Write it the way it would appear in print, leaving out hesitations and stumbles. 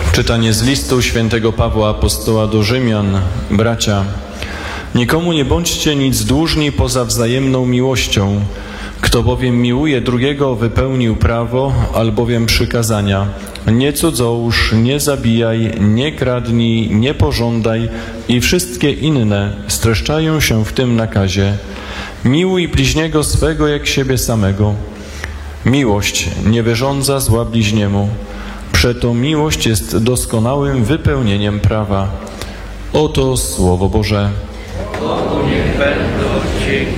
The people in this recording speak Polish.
Czytanie z listu świętego Pawła Apostoła do Rzymian. Bracia, nikomu nie bądźcie nic dłużni poza wzajemną miłością. Kto bowiem miłuje drugiego, wypełnił prawo, albowiem przykazania. Nie cudzołóż, nie zabijaj, nie kradnij, nie pożądaj i wszystkie inne streszczają się w tym nakazie. Miłuj bliźniego swego jak siebie samego. Miłość nie wyrządza zła bliźniemu. Przeto miłość jest doskonałym wypełnieniem prawa. Oto Słowo Boże. Bogu niech będą dzięki.